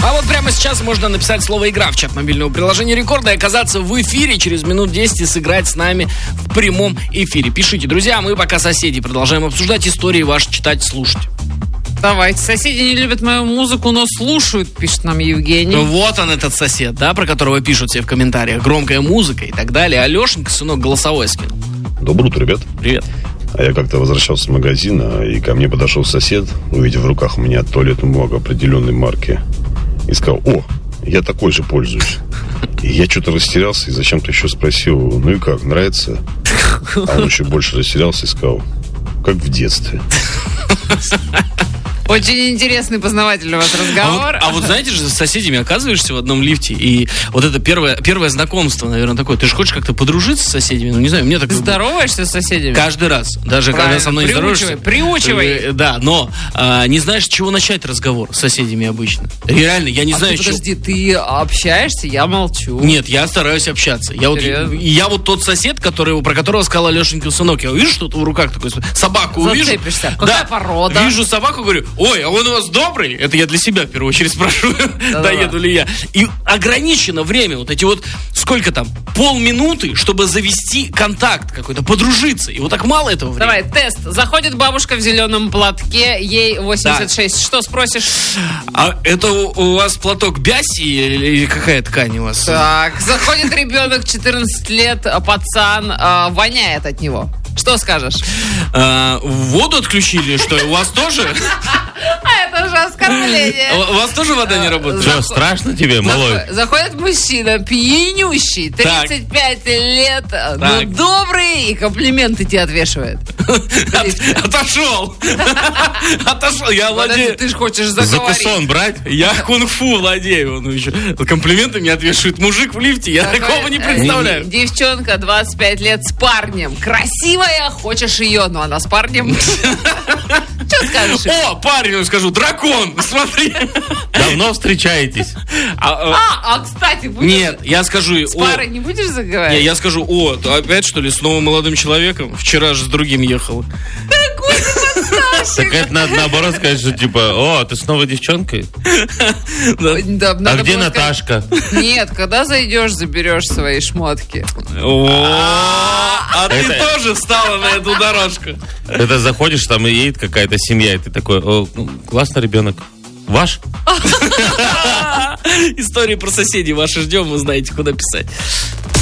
А вот прямо сейчас можно написать слово «игра» в чат мобильного приложения Рекорда и оказаться в эфире через минут 10 и сыграть с нами в прямом эфире. Пишите, друзья, мы пока соседи продолжаем обсуждать истории ваши, читать, слушать. Давайте. Соседи не любят мою музыку, но слушают, пишет нам Евгений. Вот он, этот сосед, да, про которого пишут все в комментариях. Громкая музыка и так далее. Алешенька, сынок, голосовой скинул. Доброе утро, ребят. Привет. А я как-то возвращался с магазина, и ко мне подошел сосед, увидев в руках у меня туалетную бумагу определенной марки, и сказал: о, я такой же пользуюсь. И я что-то растерялся и зачем-то еще спросил: ну и как, нравится? А он еще больше растерялся и сказал: как в детстве. Очень интересный, познавательный у вас разговор. А вот знаете же, с соседями оказываешься в одном лифте, и вот это первое знакомство, наверное, такое. Ты же хочешь как-то подружиться с соседями? Ну, не знаю, мне так... Ты здороваешься с соседями? Каждый раз. Даже когда со мной не здороваешься. Приучивай. Да, но не знаешь, с чего начать разговор с соседями обычно. Реально, я не знаю, с чего... Подожди, ты общаешься, я молчу. Нет, я стараюсь общаться. Я вот тот сосед, про которого сказал Алешенькин сынок. Я увижу что-то в руках, такой собаку увижу. Зацепишься. Какая порода? Вижу собаку, говорю: ой, а он у вас добрый? Это я для себя в первую очередь спрашиваю, доеду ли я. И ограничено время, вот эти вот, сколько там, полминуты, чтобы завести контакт какой-то, подружиться. И вот так мало этого времени. Давай, тест. Заходит бабушка в зеленом платке, ей 86. Да. Что спросишь? А это у вас платок бяси или какая ткань у вас? Так, заходит ребенок, 14 лет, пацан, воняет от него. Что скажешь? Воду отключили, что у вас тоже? А это уже оскорбление. У вас тоже вода не работает? Что, страшно тебе, малой? Заходит мужчина, пьянющий, 35 лет, но добрый, и комплименты тебе отвешивает. Отошел. Я владею. Ты же хочешь заговорить. Закусон брать? Я кунг-фу владею. Он еще комплименты мне отвешивает мужик в лифте. Я такого не представляю. Девчонка, 25 лет, с парнем. Красивая, хочешь ее, но она с парнем. Что скажешь? О, парень, скажу, дракон, смотри. Давно встречаетесь? Кстати, будешь... Нет, я скажу... С парой не будешь заговаривать? Нет, я скажу: о, опять что ли, с новым молодым человеком? Вчера же с другим ехал. Какой ты подставщик. Так это надо наоборот сказать, что типа: о, ты с новой девчонкой? А где Наташка? Нет, когда зайдешь, заберешь свои шмотки. А ты тоже встала на эту дорожку. Это заходишь, там и едет какая-то семья, и ты такой: о, классный ребенок. Ваш? Истории про соседей ваши ждем, вы знаете, куда писать.